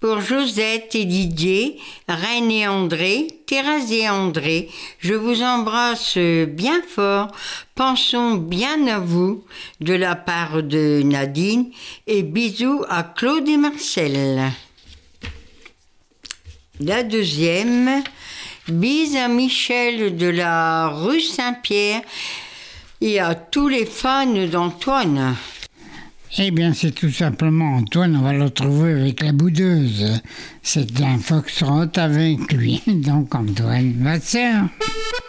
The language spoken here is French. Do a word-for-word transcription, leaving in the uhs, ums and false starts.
Pour Josette et Didier, Reine et André, Thérèse et André, je vous embrasse bien fort. Pensons bien à vous de la part de Nadine et bisous à Claude et Marcel. La deuxième, bise à Michel de la rue Saint-Pierre et à tous les fans d'Antoine. Eh bien, c'est tout simplement Antoine, on va le retrouver avec la boudeuse. C'est un foxtrot avec lui. Donc, Antoine, ma sœur.